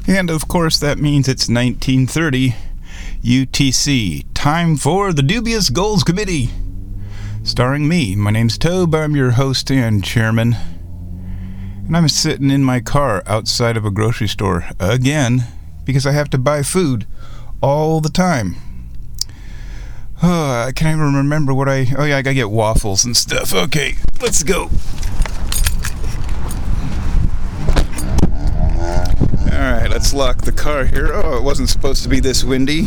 And of course that means it's 1930 UTC. Time for the Dubious Goals Committee. Starring me. My name's Tobe. I'm your host and chairman. And I'm sitting in my car outside of a grocery store again because I have to buy food all the time. Oh, I can't even remember what I gotta get waffles and stuff. Okay, let's go. Alright, let's lock the car here. Oh, it wasn't supposed to be this windy.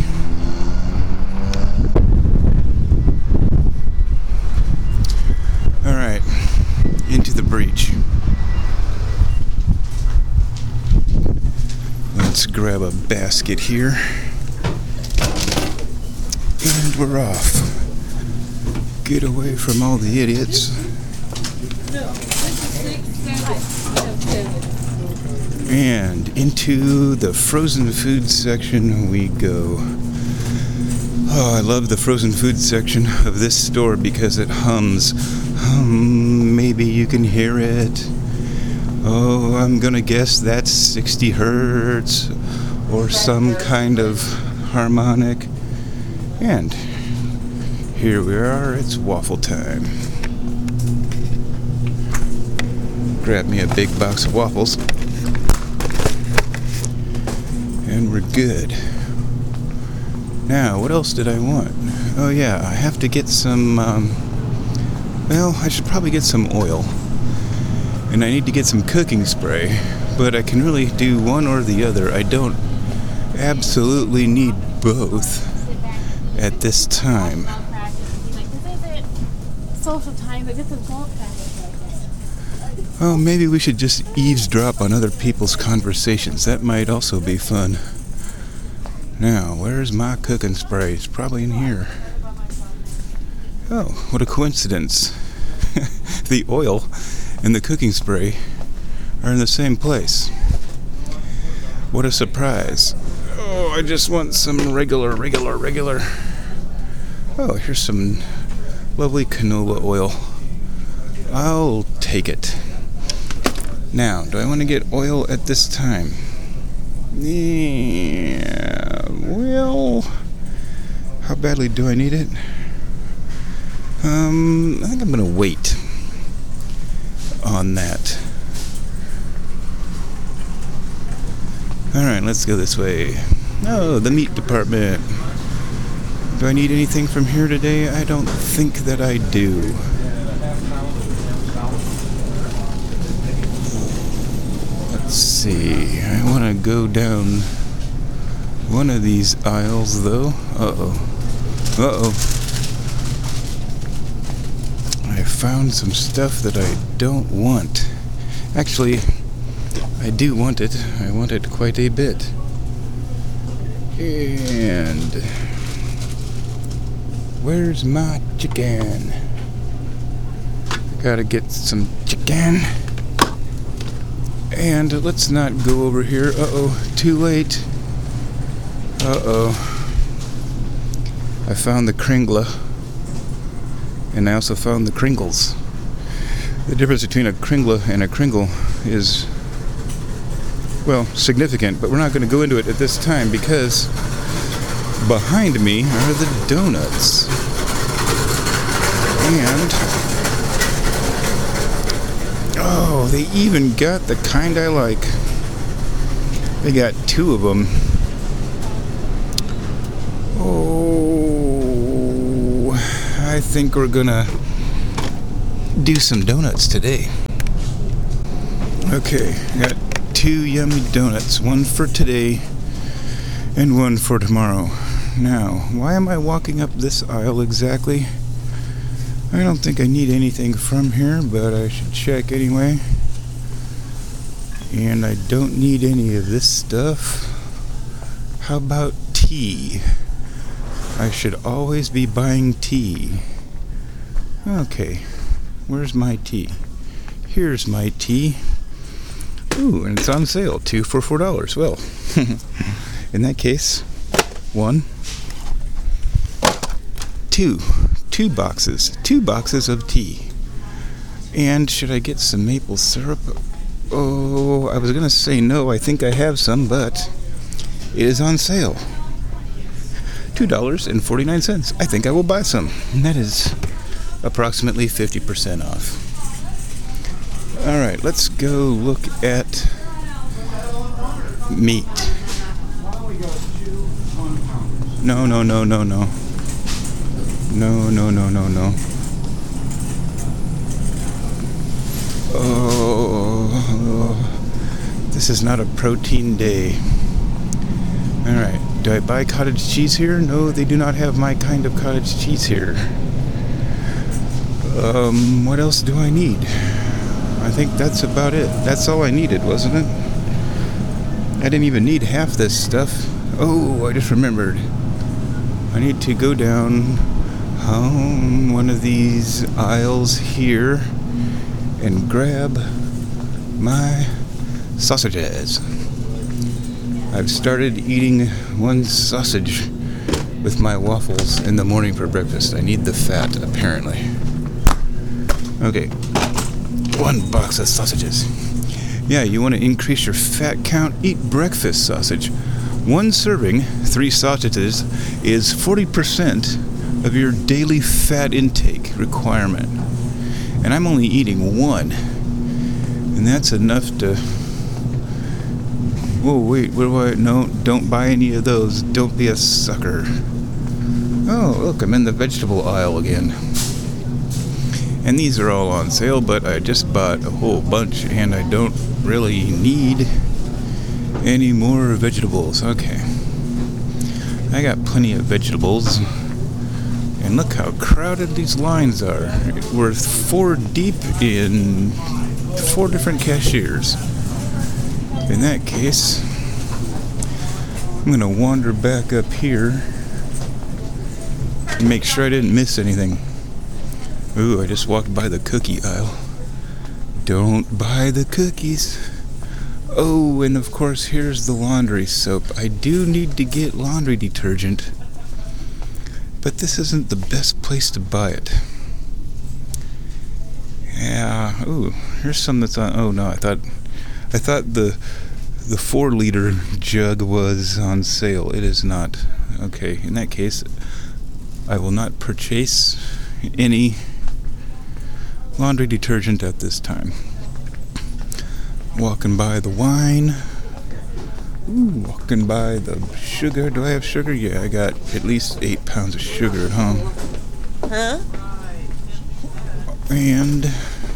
Alright, into the breach. Let's grab a basket here. And we're off. Get away from all the idiots. And into the frozen food section we go. Oh, I love the frozen food section of this store because it hums. Maybe you can hear it. Oh, I'm gonna guess that's 60 hertz or some kind of harmonic. And here we are, it's waffle time. Grab me a big box of waffles. And we're good. Now, what else did I want? Oh yeah, I have to get some, I should probably get some oil. And I need to get some cooking spray, but I can really do one or the other. I don't absolutely need both at this time. Oh, maybe we should just eavesdrop on other people's conversations. That might also be fun. Now, where's my cooking spray? It's probably in here. Oh, what a coincidence. The oil and the cooking spray are in the same place. What a surprise. Oh, I just want some regular. Oh, here's some lovely canola oil. I'll take it. Now, do I want to get oil at this time? Yeah, well, how badly do I need it? I think I'm going to wait on that. Alright, let's go this way. Oh, the meat department. Do I need anything from here today? I don't think that I do. Let's see. I want to go down one of these aisles, though. Uh-oh. I found some stuff that I don't want. Actually, I do want it. I want it quite a bit. And where's my chicken? I gotta get some chicken. And let's not go over here. Uh-oh, too late. Uh-oh. I found the Kringla. And I also found the Kringles. The difference between a Kringla and a Kringle is, well, significant, but we're not going to go into it at this time because behind me are the donuts. And, oh, they even got the kind I like. They got 2 of them. Oh, I think we're gonna do some donuts today. Okay, got 2 yummy donuts, one for today and one for tomorrow. Now, why am I walking up this aisle exactly? I don't think I need anything from here, but I should check anyway. And I don't need any of this stuff. How about tea? I should always be buying tea. Okay, where's my tea? Here's my tea. Ooh, and it's on sale, 2 for $4. Well, in that case, 1, 2 boxes of tea. And should I get some maple syrup? Oh, I was going to say no, I think I have some, but it is on sale. $2.49. I think I will buy some. And that is approximately 50% off. Alright, let's go look at meat. No. No. Oh, this is not a protein day. Alright, do I buy cottage cheese here? No, they do not have my kind of cottage cheese here. What else do I need? I think that's about it. That's all I needed, wasn't it? I didn't even need half this stuff. Oh, I just remembered. I need to go down one of these aisles here and grab my sausages. I've started eating one sausage with my waffles in the morning for breakfast. I need the fat, apparently. Okay, 1 box of sausages. Yeah, you want to increase your fat count? Eat breakfast sausage. 1 serving, 3 sausages, is 40% of your daily fat intake requirement. And I'm only eating 1. And that's enough to... Whoa, wait, what do I... No, don't buy any of those. Don't be a sucker. Oh, look, I'm in the vegetable aisle again. And these are all on sale, but I just bought a whole bunch, and I don't really need any more vegetables. Okay. I got plenty of vegetables. And look how crowded these lines are. We're 4 deep in 4 different cashiers. In that case, I'm going to wander back up here and make sure I didn't miss anything. Ooh, I just walked by the cookie aisle. Don't buy the cookies. Oh, and of course, here's the laundry soap. I do need to get laundry detergent, but this isn't the best place to buy it. Yeah, ooh, here's some that's on... Oh, no, I thought the 4-liter jug was on sale. It is not. Okay, in that case, I will not purchase any laundry detergent at this time. Walking by the wine. Ooh, walking by the sugar. Do I have sugar? Yeah, I got at least 8 pounds of sugar at home. Huh? And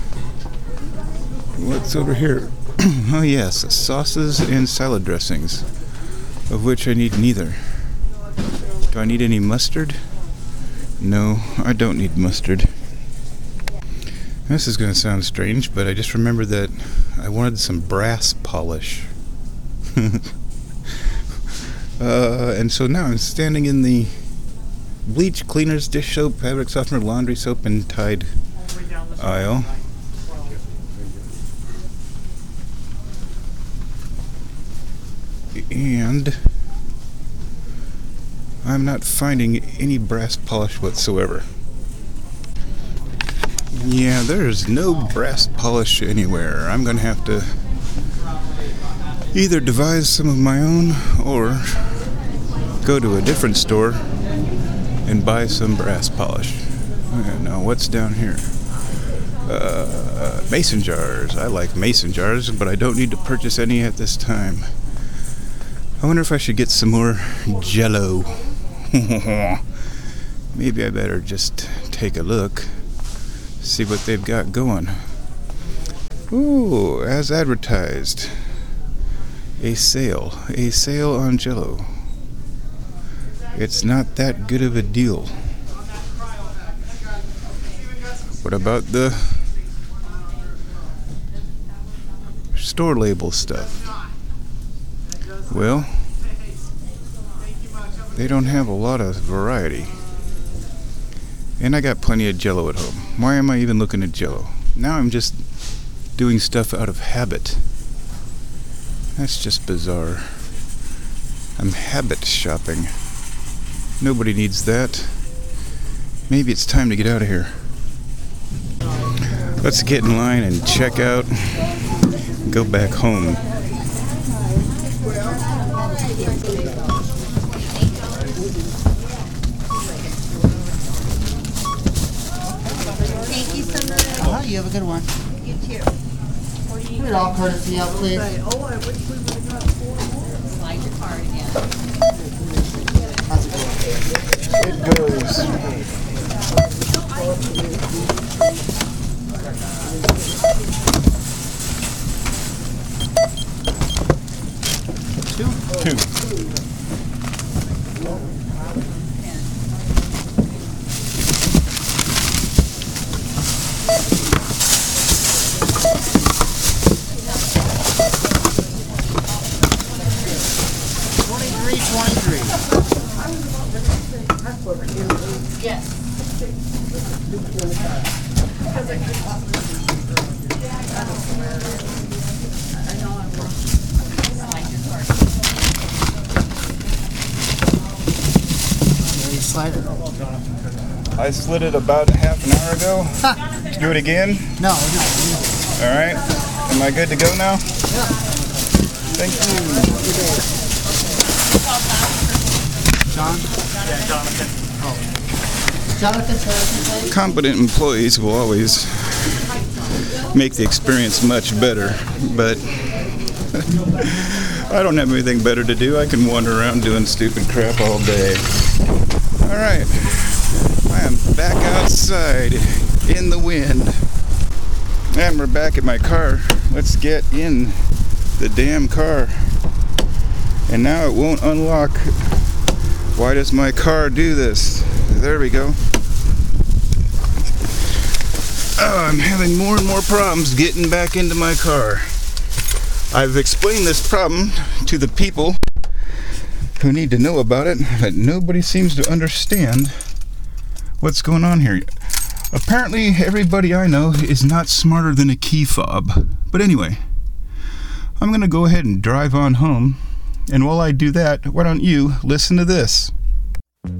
what's over here? Oh yes, sauces and salad dressings, of which I need neither. Do I need any mustard? No, I don't need mustard. This is going to sound strange, but I just remembered that I wanted some brass polish. And so now I'm standing in the bleach, cleaners, dish soap, fabric softener, laundry soap, and Tide aisle. And I'm not finding any brass polish whatsoever. Yeah, there's no brass polish anywhere. I'm gonna have to either devise some of my own or go to a different store and buy some brass polish. Okay, now what's down here? Mason jars. I like mason jars, but I don't need to purchase any at this time. I wonder if I should get some more Jell-O. Maybe I better just take a look, see what they've got going. Ooh, as advertised, a sale on Jell-O. It's not that good of a deal. What about the store label stuff? Well, they don't have a lot of variety. And I got plenty of Jell-O at home. Why am I even looking at Jell-O? Now I'm just doing stuff out of habit. That's just bizarre. I'm habit shopping. Nobody needs that. Maybe it's time to get out of here. Let's get in line and check out go back home. Thank you so much. You have a good one. You too. Put it all courtesy out, please. Slide your card again. How's it going? It goes. Two. Yes. Slide it. I slid it about half an hour ago. Do it again. No. All right. Am I good to go now? Thank you. John? Yeah, Jonathan. Jonathan Harrison, Competent employees will always make the experience much better, but I don't have anything better to do. I can wander around doing stupid crap all day. All right, I am back outside in the wind, and we're back at my car. Let's get in the damn car. And now it won't unlock. Why does my car do this? There we go. Oh, I'm having more and more problems getting back into my car. I've explained this problem to the people who need to know about it, but nobody seems to understand what's going on here. Apparently, everybody I know is not smarter than a key fob. But anyway, I'm going to go ahead and drive on home. And while I do that, why don't you listen to this?